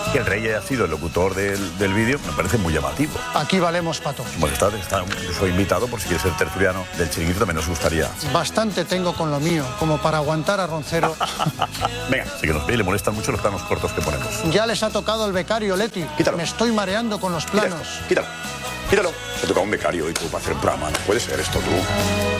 Que el rey haya sido el locutor del vídeo me parece muy llamativo. Aquí valemos, Pato. Bueno, soy invitado, por si quieres ser tertuliano del Chiringuito, también nos gustaría. Bastante tengo con lo mío, como para aguantar a Roncero. Venga, sí que nos ve y le molestan mucho los planos cortos que ponemos. Ya les ha tocado el becario, Leti. Quítalo. Me estoy mareando con los planos. Quítalo. Te toca un becario y tú para hacer un programa. No puede ser esto tú.